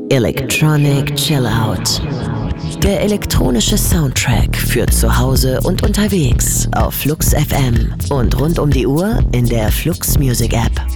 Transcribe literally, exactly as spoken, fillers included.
Electronic Chill Out. Der elektronische Soundtrack für zu Hause und unterwegs auf Flux F M und rund um die Uhr in der Flux Music App.